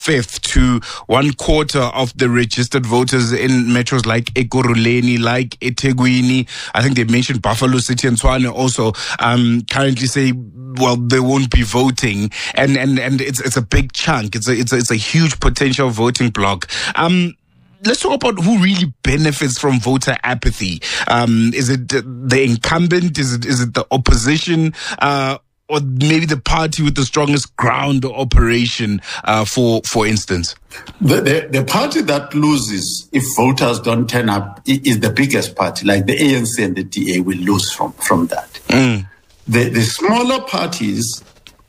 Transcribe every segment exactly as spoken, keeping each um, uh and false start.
fifth to one quarter of the registered voters in metros like Ekurhuleni, like eThekwini. I think they mentioned Buffalo City and Tshwane also um, currently say, well, they won't be voting, and and and it's it's a big chunk. It's a it's a, it's a huge potential voting block. Um, Let's talk about who really benefits from voter apathy. Um, is it the incumbent? Is it is it the opposition? Uh, or maybe the party with the strongest ground operation, uh, for for instance? The, the the party that loses if voters don't turn up is the biggest party, like the A N C and the D A will lose from, from that. Mm. The, the smaller parties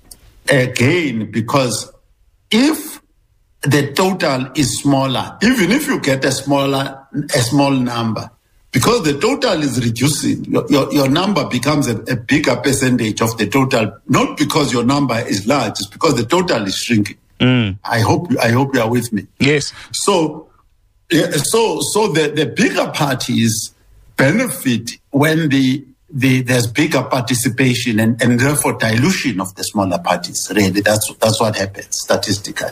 gain because if the total is smaller, even if you get a smaller, a small number, because the total is reducing, your, your, your number becomes a, a bigger percentage of the total, not because your number is large, it's because the total is shrinking. Mm. I hope, I hope you are with me. Yes. So, so, so the, the bigger parties benefit when the, the, there's bigger participation and, and therefore dilution of the smaller parties. Really, that's that's what happens statistically.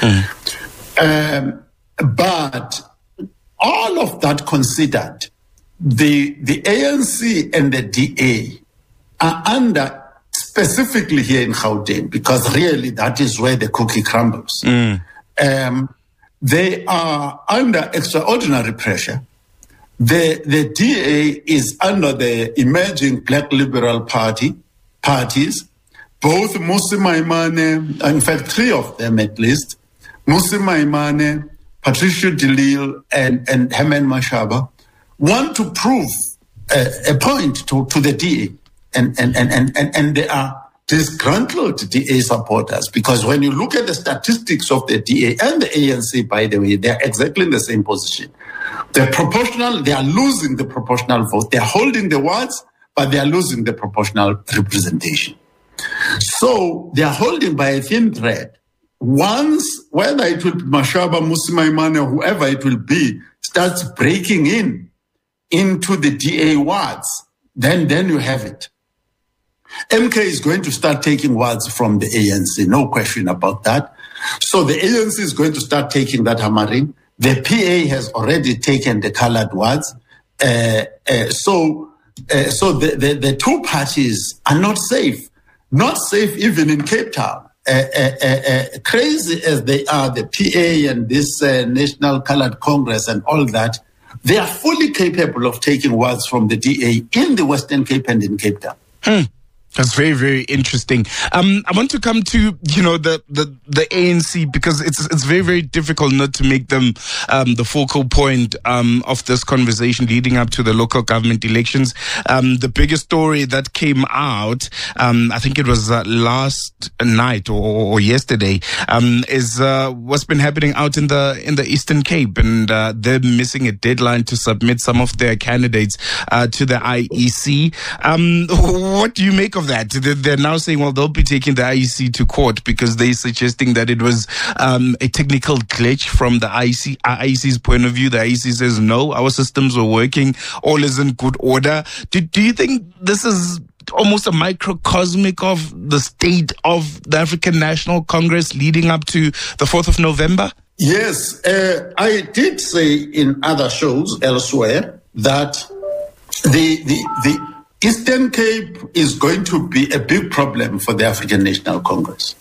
Mm. Um, but all of that considered, the the A N C and the D A are under, specifically here in Gauteng, because really that is where the cookie crumbles. Mm. Um, they are under extraordinary pressure. The the D A is under the emerging Black Liberal Party parties, both Mmusi Maimane, in fact three of them at least, Mmusi Maimane, Patricia de Lille, and, and Herman Mashaba, want to prove a, a point to, to the D A. And, and, and, and, and, and they are disgruntled D A supporters, because when you look at the statistics of the D A and the A N C, by the way, they're exactly in the same position. The proportional, they are losing the proportional vote. They are holding the wards, but they are losing the proportional representation. So they are holding by a thin thread. Once, whether it will be Mashaba, Mmusi Maimane, or whoever it will be, starts breaking in into the D A wards, then, then you have it. M K is going to start taking wards from the A N C, no question about that. So the A N C is going to start taking that hammering. The P A has already taken the colored wards. Uh, uh, so uh, so the, the, the two parties are not safe. Not safe even in Cape Town. Uh, uh, uh, uh, crazy as they are, the P A and this uh, National Colored Congress and all that, they are fully capable of taking wards from the D A in the Western Cape and in Cape Town. Hmm. That's very, very interesting. Um, I want to come to, you know, the, the, the A N C, because it's it's very, very difficult not to make them um, the focal point um, of this conversation leading up to the local government elections. Um, the biggest story that came out, um, I think it was uh, last night or, or yesterday, um, is uh, what's been happening out in the in the Eastern Cape, and uh, they're missing a deadline to submit some of their candidates uh, to the I E C. Um, what do you make of that? They're now saying, well, they'll be taking the I E C to court because they're suggesting that it was um, a technical glitch from the I E C, I E C's point of view. The I E C says, no, our systems are working. All is in good order. Do, do you think this is almost a microcosmic of the state of the African National Congress leading up to the fourth of November? Yes. Uh, I did say in other shows elsewhere that the the the Eastern Cape is going to be a big problem for the African National Congress.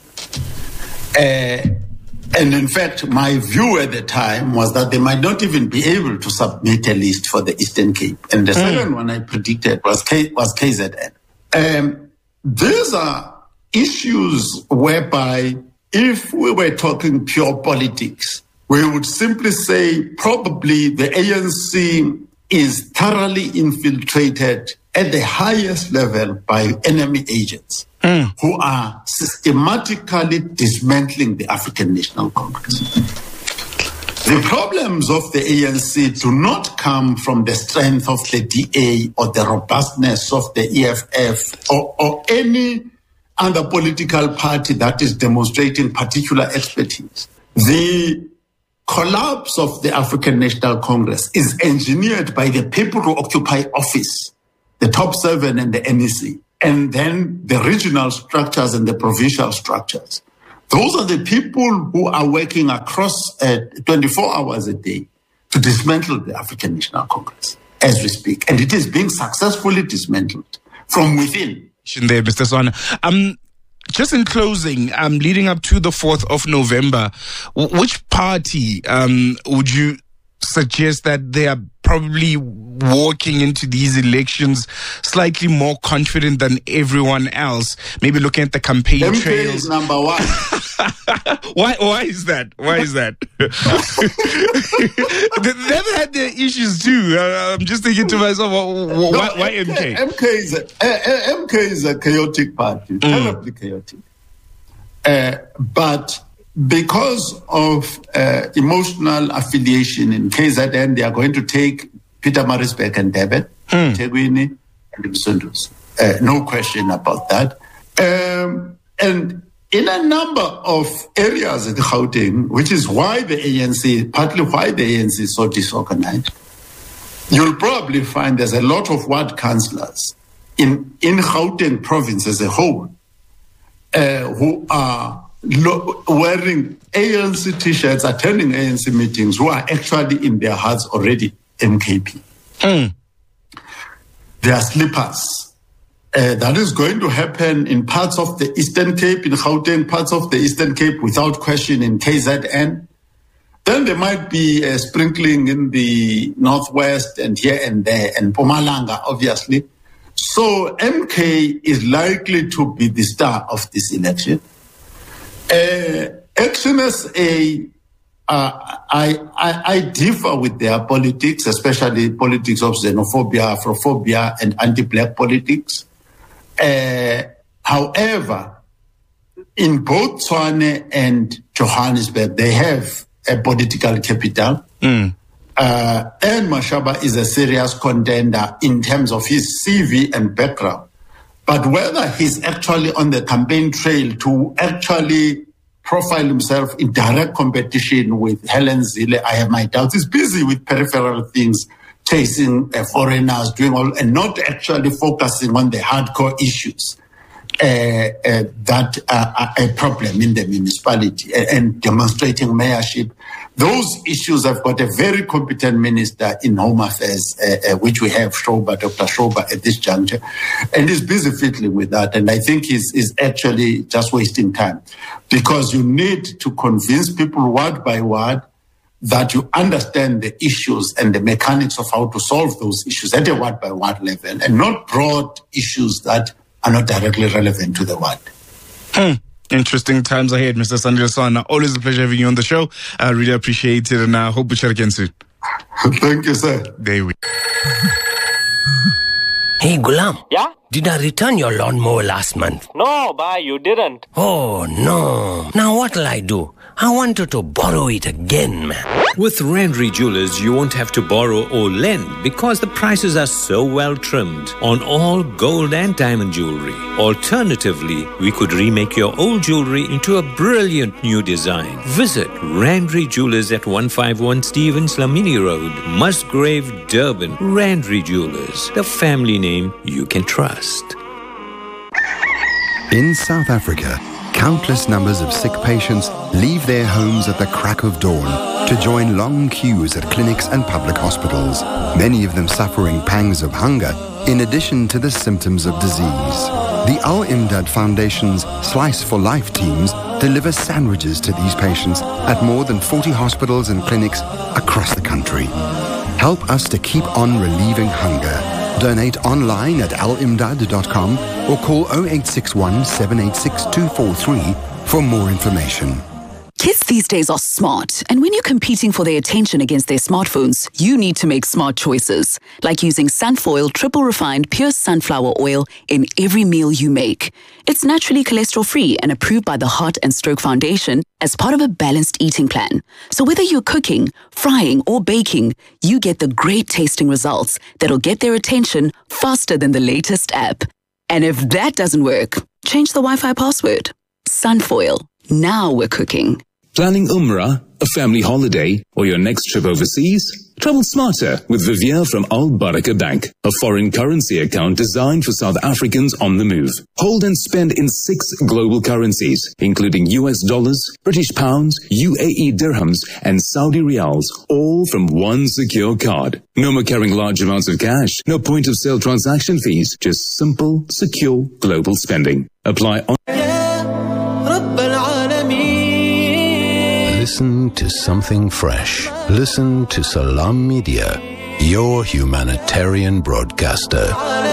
Uh, and in fact, my view at the time was that they might not even be able to submit a list for the Eastern Cape. And the mm. second one I predicted was K, was K Z N. Um, these are issues whereby if we were talking pure politics, we would simply say probably the A N C is thoroughly infiltrated at the highest level by enemy agents mm. who are systematically dismantling the African National Congress. The problems of the A N C do not come from the strength of the D A or the robustness of the E F F or, or any other political party that is demonstrating particular expertise. The collapse of the African National Congress is engineered by the people who occupy office, the top seven and the N E C, and then the regional structures and the provincial structures. Those are the people who are working across uh, twenty-four hours a day to dismantle the African National Congress as we speak. And it is being successfully dismantled from within. There, Mister Swana. Um, just in closing, um, leading up to the fourth of November, w- which party um, would you suggest that they are probably walking into these elections slightly more confident than everyone else? Maybe looking at the campaign M K trails. Is number one. why? Why is that? Why is that? They've had their issues too. Uh, I'm just thinking to myself, why, why, why M K? M K is a, uh, M K is a chaotic party, mm. terribly chaotic. Uh, but because of uh, emotional affiliation in K Z N, they are going to take Pietermaritzburg and Durban, mm. Teguini and Msundus. Uh, no question about that. Um, and in a number of areas in Gauteng, which is why the A N C, partly why the A N C is so disorganized, you'll probably find there's a lot of ward councillors in, in Gauteng province as a whole uh, who are lo- wearing A N C t-shirts, attending A N C meetings, who are actually in their hearts already M K P. Mm. They are sleepers. Uh, that is going to happen in parts of the Eastern Cape, in Gauteng, parts of the Eastern Cape, without question, in K Z N. Then there might be a sprinkling in the Northwest and here and there, and Mpumalanga, obviously. So M K is likely to be the star of this election. Uh, Action S A, uh, I, I, I differ with their politics, especially politics of xenophobia, Afrophobia, and anti-black politics. Uh, however, in both Tshwane and Johannesburg, they have a political capital. Mm. Uh, and Mashaba is a serious contender in terms of his C V and background. But whether he's actually on the campaign trail to actually profile himself in direct competition with Helen Zille, I have my doubts. He's busy with peripheral things, chasing uh, foreigners, doing all, and not actually focusing on the hardcore issues uh, uh, that are a problem in the municipality and, and demonstrating mayorship. Those issues have got a very competent minister in Home Affairs, uh, uh, which we have, Shoba, Doctor Shoba, at this juncture, and he's busy fiddling with that. And I think he's, he's actually just wasting time, because you need to convince people word by word that you understand the issues and the mechanics of how to solve those issues at a word-by-word level, and not broad issues that are not directly relevant to the word. Hmm. Interesting times ahead, Mister Sandile Swana. Always a pleasure having you on the show. I really appreciate it, and I hope we chat again soon. Thank you, sir. There we Hey, Gulam. Yeah? Did I return your lawnmower last month? No, bye, you didn't. Oh, no. Now what'll I do? I wanted to borrow it again, man. With Randry Jewelers, you won't have to borrow or lend because the prices are so well trimmed on all gold and diamond jewelry. Alternatively, we could remake your old jewelry into a brilliant new design. Visit Randry Jewelers at one fifty-one Stevens Lamini Road, Musgrave, Durban. Randry Jewelers, the family name you can trust. In South Africa, countless numbers of sick patients leave their homes at the crack of dawn to join long queues at clinics and public hospitals, many of them suffering pangs of hunger in addition to the symptoms of disease. The Al Imdad Foundation's Slice for Life teams deliver sandwiches to these patients at more than forty hospitals and clinics across the country. Help us to keep on relieving hunger. Donate online at al imdad dot com or call oh eight six one, seven eight six, two four three for more information. Kids these days are smart, and when you're competing for their attention against their smartphones, you need to make smart choices, like using Sunfoil triple refined pure sunflower oil in every meal you make. It's naturally cholesterol-free and approved by the Heart and Stroke Foundation as part of a balanced eating plan. So whether you're cooking, frying, or baking, you get the great tasting results that'll get their attention faster than the latest app. And if that doesn't work, change the Wi-Fi password. Sunfoil. Now we're cooking. Planning Umrah, a family holiday, or your next trip overseas? Travel smarter with Vivier from Al Baraka Bank, a foreign currency account designed for South Africans on the move. Hold and spend in six global currencies, including U S dollars, British pounds, U A E dirhams, and Saudi riyals, all from one secure card. No more carrying large amounts of cash, no point of sale transaction fees, just simple, secure global spending. Apply on. Listen to something fresh. Listen to Salam Media, your humanitarian broadcaster.